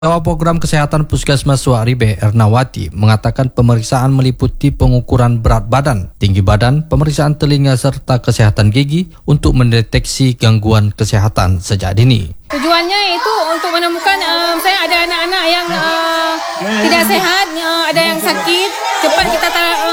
Ketua Program Kesehatan Puskesmas Suaribe, Ernawati, mengatakan pemeriksaan meliputi pengukuran berat badan, tinggi badan, pemeriksaan telinga serta kesehatan gigi untuk mendeteksi gangguan kesehatan sejak dini. Tujuannya itu untuk menemukan saya ada anak-anak yang tidak sehat, ada yang sakit, cepat kita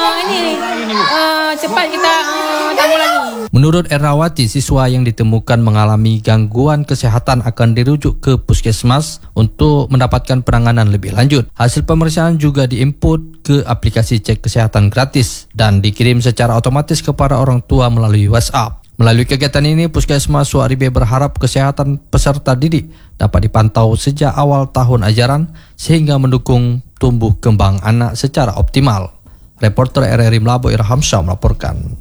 tanggulangi. Menurut Ernawati, siswa yang ditemukan mengalami gangguan kesehatan akan dirujuk ke puskesmas untuk mendapatkan penanganan lebih lanjut. Hasil pemeriksaan juga diinput ke aplikasi cek kesehatan gratis dan dikirim secara otomatis kepada orang tua melalui WhatsApp. Melalui kegiatan ini, Puskesmas Suaribe berharap kesehatan peserta didik dapat dipantau sejak awal tahun ajaran sehingga mendukung tumbuh kembang anak secara optimal. Reporter RRI Melabu Irham Syah melaporkan.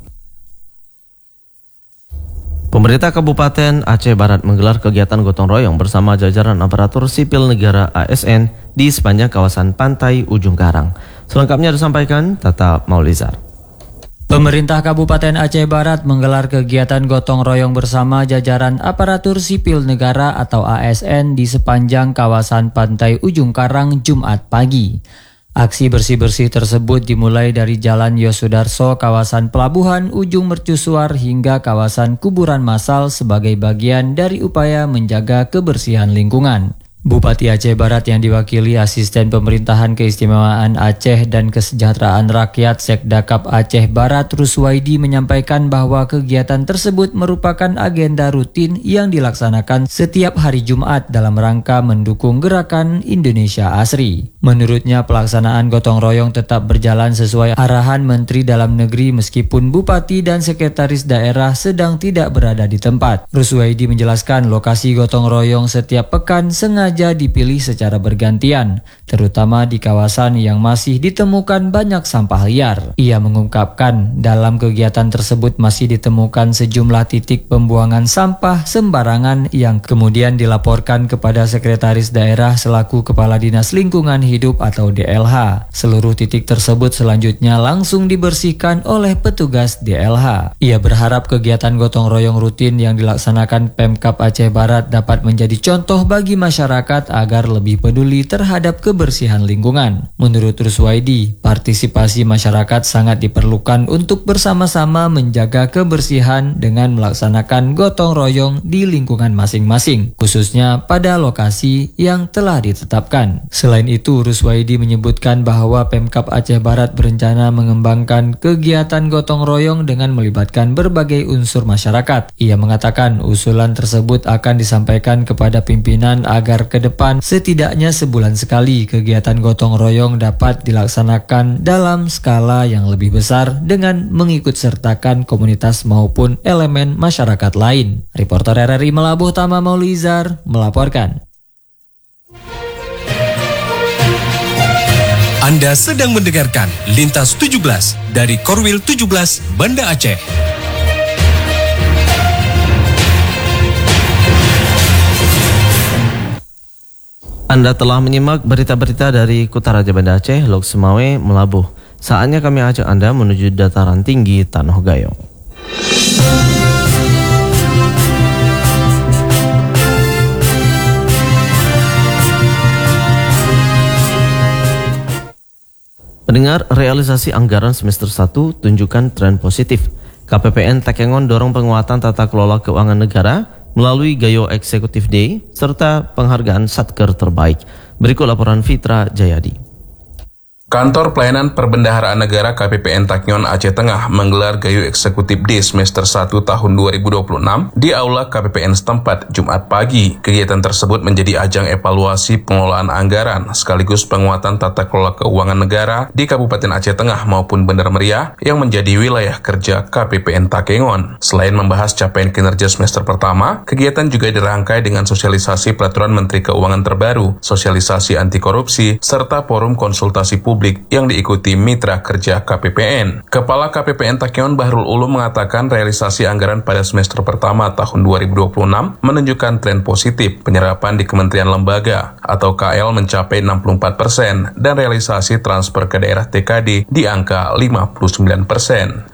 Pemerintah Kabupaten Aceh Barat menggelar kegiatan gotong royong bersama jajaran aparatur sipil negara ASN di sepanjang kawasan pantai Ujung Karang. Selengkapnya disampaikan Tata Maulizar. Pemerintah Kabupaten Aceh Barat menggelar kegiatan gotong royong bersama jajaran aparatur sipil negara atau ASN di sepanjang kawasan pantai Ujung Karang Jumat pagi. Aksi bersih-bersih tersebut dimulai dari Jalan Yosudarso, kawasan Pelabuhan Ujung Mercusuar hingga kawasan kuburan massal sebagai bagian dari upaya menjaga kebersihan lingkungan. Bupati Aceh Barat yang diwakili Asisten Pemerintahan Keistimewaan Aceh dan Kesejahteraan Rakyat Sekdakap Aceh Barat Ruswaidi menyampaikan bahwa kegiatan tersebut merupakan agenda rutin yang dilaksanakan setiap hari Jumat dalam rangka mendukung gerakan Indonesia Asri. Menurutnya pelaksanaan gotong royong tetap berjalan sesuai arahan Menteri Dalam Negeri meskipun Bupati dan Sekretaris Daerah sedang tidak berada di tempat. Ruswaidi menjelaskan lokasi gotong royong setiap pekan sengaja dipilih secara bergantian, terutama di kawasan yang masih ditemukan banyak sampah liar. Ia mengungkapkan dalam kegiatan tersebut masih ditemukan sejumlah titik pembuangan sampah sembarangan yang kemudian dilaporkan kepada Sekretaris Daerah selaku Kepala Dinas Lingkungan Hidup atau DLH. Seluruh titik tersebut selanjutnya langsung dibersihkan oleh petugas DLH. Ia berharap kegiatan gotong royong rutin yang dilaksanakan Pemkab Aceh Barat dapat menjadi contoh bagi masyarakat agar lebih peduli terhadap kebersihan lingkungan. Menurut Ruswaidi, partisipasi masyarakat sangat diperlukan untuk bersama-sama menjaga kebersihan dengan melaksanakan gotong royong di lingkungan masing-masing, khususnya pada lokasi yang telah ditetapkan. Selain itu, Ruswaidi menyebutkan bahwa Pemkab Aceh Barat berencana mengembangkan kegiatan gotong royong dengan melibatkan berbagai unsur masyarakat. Ia mengatakan usulan tersebut akan disampaikan kepada pimpinan agar ke depan setidaknya sebulan sekali kegiatan gotong royong dapat dilaksanakan dalam skala yang lebih besar dengan mengikut sertakan komunitas maupun elemen masyarakat lain. Reporter RRI Melabuh Tama Maulizar melaporkan. Anda sedang mendengarkan Lintas 17 dari Korwil 17 Banda Aceh. Anda telah menyimak berita-berita dari Kota Raja Banda Aceh, Lok Semawe, Melabuh. Saatnya kami ajak Anda menuju dataran tinggi Tanah Gayo. Pendengar, realisasi anggaran semester 1 tunjukkan tren positif. KPPN Takengon dorong penguatan tata kelola keuangan negara melalui Gayo Executive Day serta penghargaan Satker terbaik. Berikut laporan Fitra Jayadi. Kantor Pelayanan Perbendaharaan Negara KPPN Takengon Aceh Tengah menggelar Gayo Eksekutif Day semester 1 tahun 2026 di Aula KPPN setempat Jumat pagi. Kegiatan tersebut menjadi ajang evaluasi pengelolaan anggaran sekaligus penguatan tata kelola keuangan negara di Kabupaten Aceh Tengah maupun Bandar Meriah yang menjadi wilayah kerja KPPN Takengon. Selain membahas capaian kinerja semester pertama, kegiatan juga dirangkai dengan sosialisasi peraturan Menteri Keuangan terbaru, sosialisasi anti korupsi, serta forum konsultasi publik yang diikuti mitra kerja KPPN. Kepala KPPN Takengon Bahrul Ulum mengatakan realisasi anggaran pada semester pertama tahun 2026 menunjukkan tren positif. Penyerapan di kementerian lembaga atau KL mencapai 64% dan realisasi transfer ke daerah TKD di angka 59%.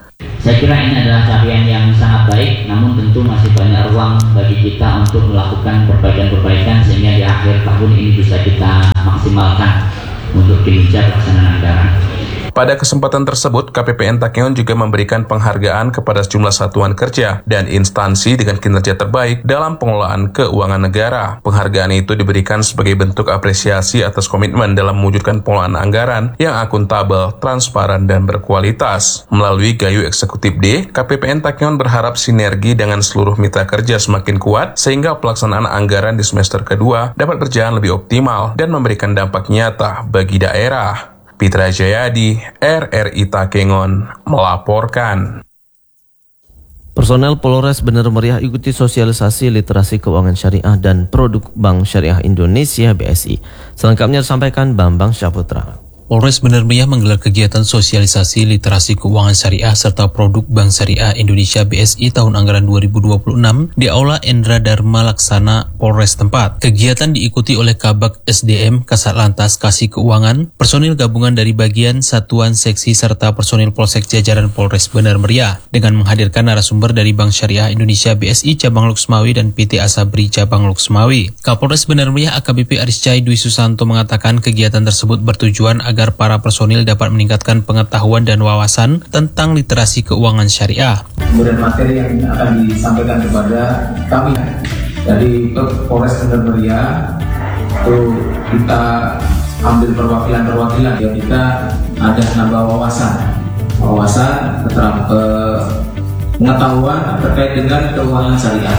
Saya kira ini adalah capaian yang sangat baik, namun tentu masih banyak ruang bagi kita untuk melakukan perbaikan-perbaikan sehingga di akhir tahun ini bisa kita maksimalkan untuk kinerja pelaksanaan anggaran. Pada kesempatan tersebut, KPPN Takengon juga memberikan penghargaan kepada sejumlah satuan kerja dan instansi dengan kinerja terbaik dalam pengelolaan keuangan negara. Penghargaan itu diberikan sebagai bentuk apresiasi atas komitmen dalam mewujudkan pengelolaan anggaran yang akuntabel, transparan, dan berkualitas. Melalui Gayo Eksekutif D, KPPN Takengon berharap sinergi dengan seluruh mitra kerja semakin kuat sehingga pelaksanaan anggaran di semester kedua dapat berjalan lebih optimal dan memberikan dampak nyata bagi daerah. Pitra Jayadi, RRI Takengon, melaporkan. Personel Polres Bener Meriah ikuti sosialisasi literasi keuangan syariah dan produk Bank Syariah Indonesia BSI. Selengkapnya disampaikan Bambang Syaputra. Polres Bener Meriah menggelar kegiatan sosialisasi literasi keuangan syariah serta produk Bank Syariah Indonesia BSI tahun anggaran 2026 di Aula Endra Dharma Laksana Polres tempat. Kegiatan diikuti oleh Kabak SDM, Kasat Lantas Kasih Keuangan, personil gabungan dari bagian, satuan, seksi, serta personil Polsek jajaran Polres Bener Meriah dengan menghadirkan narasumber dari Bank Syariah Indonesia BSI Cabang Luxmawi dan PT Asabri Cabang Luxmawi. Kapolres Bener Meriah AKBP Ariscai Dwi Susanto mengatakan kegiatan tersebut bertujuan agar para personil dapat meningkatkan pengetahuan dan wawasan tentang literasi keuangan syariah. Kemudian materi yang akan disampaikan kepada kami dari Polres Bener Meriah itu kita ambil perwakilan ya, kita ada nambah wawasan tentang pengetahuan terkait dengan keuangan syariah.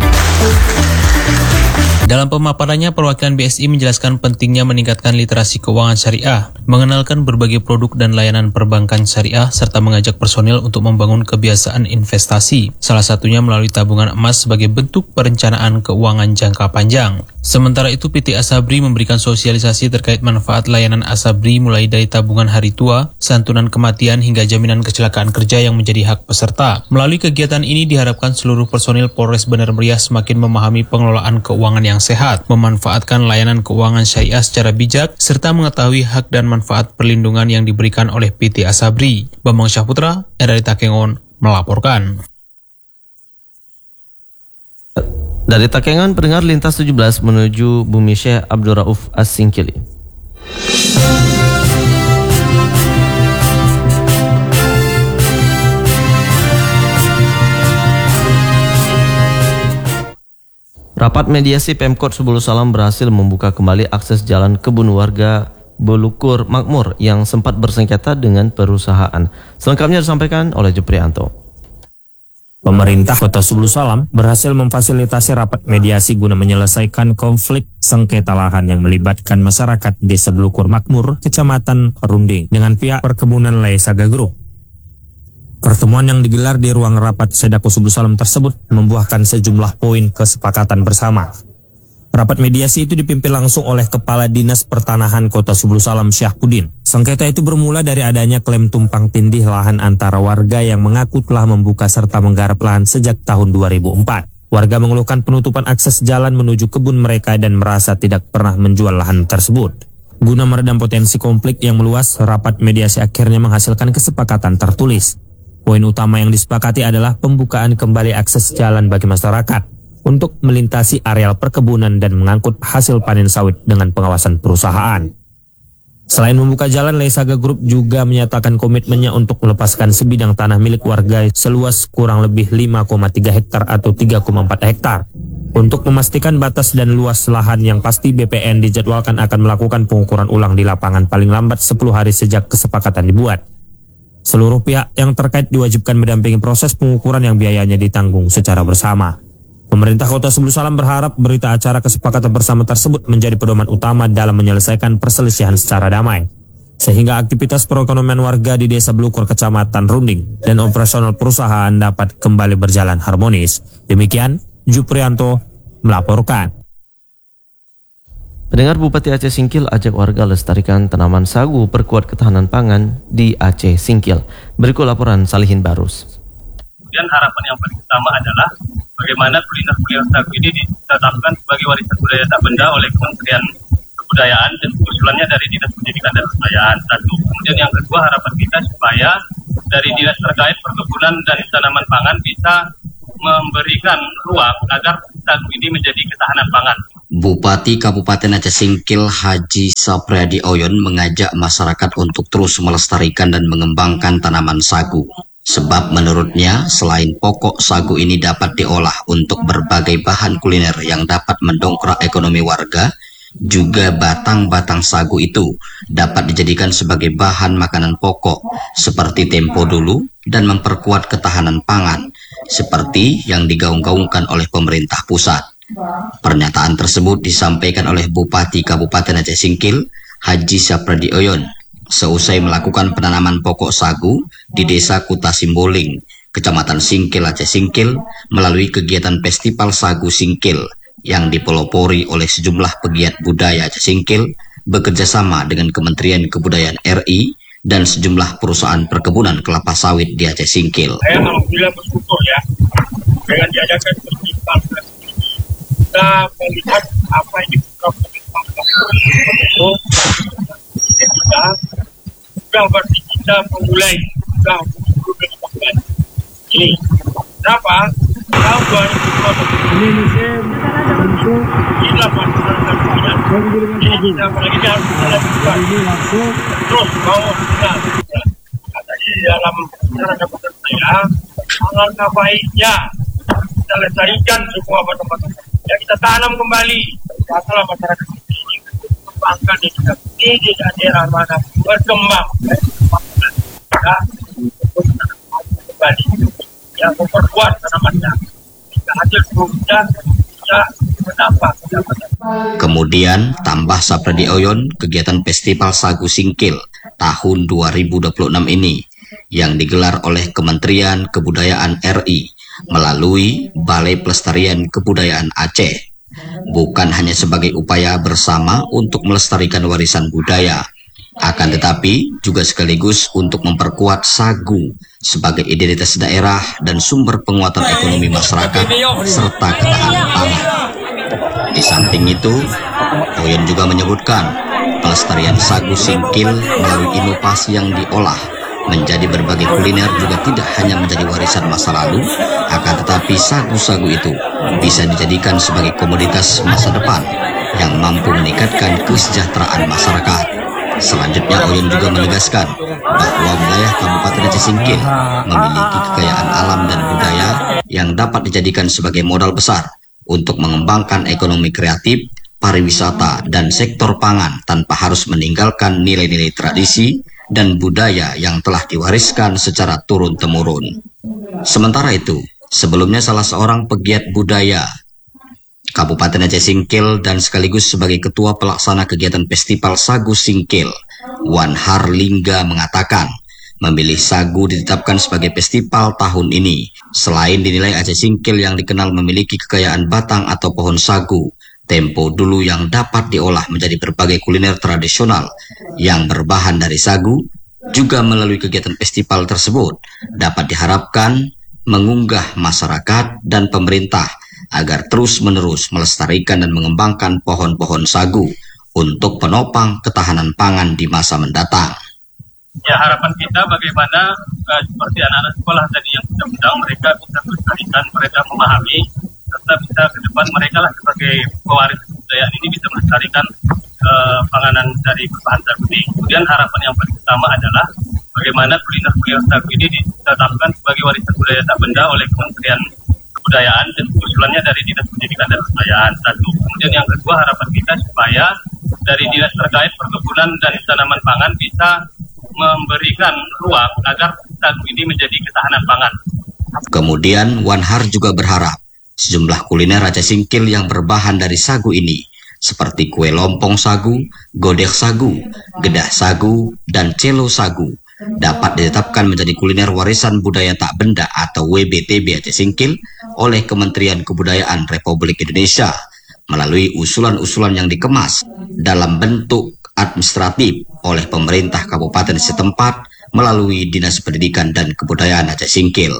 Dalam pemaparannya, perwakilan BSI menjelaskan pentingnya meningkatkan literasi keuangan syariah, mengenalkan berbagai produk dan layanan perbankan syariah, serta mengajak personil untuk membangun kebiasaan investasi, salah satunya melalui tabungan emas sebagai bentuk perencanaan keuangan jangka panjang. Sementara itu, PT Asabri memberikan sosialisasi terkait manfaat layanan Asabri mulai dari tabungan hari tua, santunan kematian, hingga jaminan kecelakaan kerja yang menjadi hak peserta. Melalui kegiatan ini diharapkan seluruh personil Polres Bener Meriah semakin memahami pengelolaan keuangan yang sehat, memanfaatkan layanan keuangan syariah secara bijak, serta mengetahui hak dan manfaat perlindungan yang diberikan oleh PT Asabri. Bambang Syaputra, RRI Takengon, melaporkan. Dari Takengon, pendengar lintas 17 menuju Bumi Syekh Abdul Rauf As-Singkili. Rapat mediasi Pemkot Subul Salam berhasil membuka kembali akses jalan kebun warga Bulukur Makmur yang sempat bersengketa dengan perusahaan. Selengkapnya disampaikan oleh Juprianto. Pemerintah Kota Subul Salam berhasil memfasilitasi rapat mediasi guna menyelesaikan konflik sengketa lahan yang melibatkan masyarakat Desa Bulukur Makmur, Kecamatan Runding dengan pihak perkebunan Leisaga Group. Pertemuan yang digelar di ruang rapat Sedako Subul Salam tersebut membuahkan sejumlah poin kesepakatan bersama. Rapat mediasi itu dipimpin langsung oleh Kepala Dinas Pertanahan Kota Subul Salam Syahpudin. Sengketa itu bermula dari adanya klaim tumpang tindih lahan antara warga yang mengaku telah membuka serta menggarap lahan sejak tahun 2004. Warga mengeluhkan penutupan akses jalan menuju kebun mereka dan merasa tidak pernah menjual lahan tersebut. Guna meredam potensi konflik yang meluas, rapat mediasi akhirnya menghasilkan kesepakatan tertulis. Poin utama yang disepakati adalah pembukaan kembali akses jalan bagi masyarakat untuk melintasi areal perkebunan dan mengangkut hasil panen sawit dengan pengawasan perusahaan. Selain membuka jalan, Leisaga Group juga menyatakan komitmennya untuk melepaskan sebidang tanah milik warga seluas kurang lebih 5,3 hektar atau 3,4 hektar. Untuk memastikan batas dan luas lahan yang pasti, BPN dijadwalkan akan melakukan pengukuran ulang di lapangan paling lambat 10 hari sejak kesepakatan dibuat. Seluruh pihak yang terkait diwajibkan mendampingi proses pengukuran yang biayanya ditanggung secara bersama. Pemerintah Kota Subul Salam berharap berita acara kesepakatan bersama tersebut menjadi pedoman utama dalam menyelesaikan perselisihan secara damai, sehingga aktivitas perekonomian warga di Desa Bulukur Kecamatan Runding dan operasional perusahaan dapat kembali berjalan harmonis. Demikian, Juprianto melaporkan. Pendengar, Bupati Aceh Singkil ajak warga lestarikan tanaman sagu perkuat ketahanan pangan di Aceh Singkil. Berikut laporan Salihin Barus. Kemudian harapan yang paling utama adalah bagaimana kuliner sagu ini ditetapkan sebagai warisan budaya tak benda oleh Kementerian Kebudayaan dan usulannya dari Dinas Pendidikan dan Kebudayaan. Satu. Kemudian yang kedua, harapan kita supaya dari dinas terkait perkebunan dan tanaman pangan bisa memberikan ruang agar sagu ini menjadi ketahanan pangan. Bupati Kabupaten Aceh Singkil Haji Sapriadi Oyon mengajak masyarakat untuk terus melestarikan dan mengembangkan tanaman sagu. Sebab menurutnya selain pokok sagu ini dapat diolah untuk berbagai bahan kuliner yang dapat mendongkrak ekonomi warga, juga batang-batang sagu itu dapat dijadikan sebagai bahan makanan pokok seperti tempo dulu dan memperkuat ketahanan pangan seperti yang digaung-gaungkan oleh pemerintah pusat. Pernyataan tersebut disampaikan oleh Bupati Kabupaten Aceh Singkil Haji Sapriadi Oyon seusai melakukan penanaman pokok sagu di Desa Kuta Simboling, Kecamatan Singkil, Aceh Singkil, melalui kegiatan Festival Sagu Singkil yang dipelopori oleh sejumlah pegiat budaya Aceh Singkil bekerjasama dengan Kementerian Kebudayaan RI dan sejumlah perusahaan perkebunan kelapa sawit di Aceh Singkil. Saya alhamdulillah bersyukur ya dengan diadakan festival kita melihat apa yang dilakukan itu sudah berarti kita memulai sudah berkembang ini. Kenapa? Tahun 2020 ini inilah masyarakat kita apalagi harus dilakukan terus mau kita di dalam masyarakat saya alangkah baiknya kita lestarikan semua batu-batu ya, kita tanam kembali masalah masyarakat ini kembangkan di daerah mana berkembang ya, kembali yang memperkuat tanamannya jika hasil produknya bisa menambah pendapatan. Kemudian tambah Sapriadi Oyon, kegiatan Festival Sagu Singkil tahun 2026 ini yang digelar oleh Kementerian Kebudayaan RI melalui Balai Pelestarian Kebudayaan Aceh bukan hanya sebagai upaya bersama untuk melestarikan warisan budaya, akan tetapi juga sekaligus untuk memperkuat sagu sebagai identitas daerah dan sumber penguatan ekonomi masyarakat serta ketahanan pangan. Di samping itu, Oyon juga menyebutkan pelestarian sagu Singkil melalui inovasi yang diolah menjadi berbagai kuliner juga tidak hanya menjadi warisan masa lalu, akan tetapi sagu-sagu itu bisa dijadikan sebagai komoditas masa depan yang mampu meningkatkan kesejahteraan masyarakat. Selanjutnya Oyon juga menegaskan bahwa wilayah Kabupaten Aceh Singkil memiliki kekayaan alam dan budaya yang dapat dijadikan sebagai modal besar untuk mengembangkan ekonomi kreatif, pariwisata, dan sektor pangan tanpa harus meninggalkan nilai-nilai tradisi dan budaya yang telah diwariskan secara turun-temurun. Sementara itu, sebelumnya salah seorang pegiat budaya Kabupaten Aceh Singkil dan sekaligus sebagai ketua pelaksana kegiatan Festival Sagu Singkil, Wan Harlingga mengatakan, memilih sagu ditetapkan sebagai festival tahun ini. Selain dinilai Aceh Singkil yang dikenal memiliki kekayaan batang atau pohon sagu, tempo dulu yang dapat diolah menjadi berbagai kuliner tradisional yang berbahan dari sagu, juga melalui kegiatan festival tersebut dapat diharapkan mengunggah masyarakat dan pemerintah agar terus-menerus melestarikan dan mengembangkan pohon-pohon sagu untuk penopang ketahanan pangan di masa mendatang. Ya, harapan kita bagaimana seperti anak-anak sekolah tadi yang sudah undang, mereka bisa melestarikan, mereka memahami, serta bisa ke depan mereka lah sebagai pewaris kebudayaan ini bisa melestarikan panganan dari berbahan sagu ini. Kemudian harapan yang paling utama adalah bagaimana kuliner-kuliner sagu ini ditetapkan sebagai warisan budaya tak benda oleh Kementerian Kebudayaan dan usulannya dari Dinas Pendidikan dan Kebudayaan. Satu. Kemudian yang kedua, harapan kita supaya dari dinas terkait perkebunan dan tanaman pangan bisa memberikan ruang agar sagu ini menjadi ketahanan pangan. Kemudian Wan Har juga berharap sejumlah kuliner Aceh Singkil yang berbahan dari sagu ini seperti kue lompong sagu, godeh sagu, gedah sagu, dan celo sagu dapat ditetapkan menjadi kuliner warisan budaya tak benda atau WBTB Aceh Singkil oleh Kementerian Kebudayaan Republik Indonesia melalui usulan-usulan yang dikemas dalam bentuk administratif oleh pemerintah kabupaten setempat melalui Dinas Pendidikan dan Kebudayaan Aceh Singkil,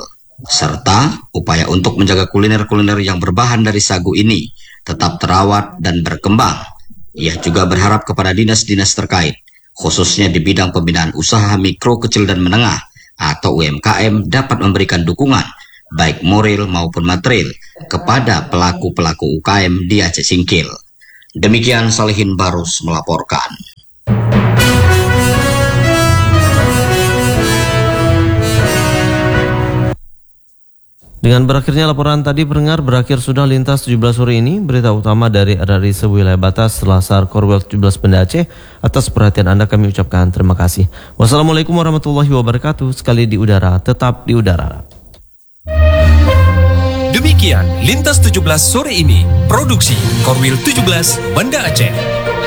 serta upaya untuk menjaga kuliner-kuliner yang berbahan dari sagu ini tetap terawat dan berkembang. Ia juga berharap kepada dinas-dinas terkait, khususnya di bidang pembinaan usaha mikro, kecil, dan menengah, atau UMKM dapat memberikan dukungan baik moral maupun material kepada pelaku-pelaku UKM di Aceh Singkil. Demikian Salihin Barus melaporkan. Dengan berakhirnya laporan tadi pendengar, berakhir sudah Lintas 17 sore ini. Berita utama dari RRI Sewilayah Batas Selasar Korwil 17 Banda Aceh. Atas perhatian Anda kami ucapkan terima kasih. Wassalamualaikum warahmatullahi wabarakatuh. Sekali di udara, tetap di udara. Demikian Lintas 17 sore ini. Produksi Korwil 17 Banda Aceh.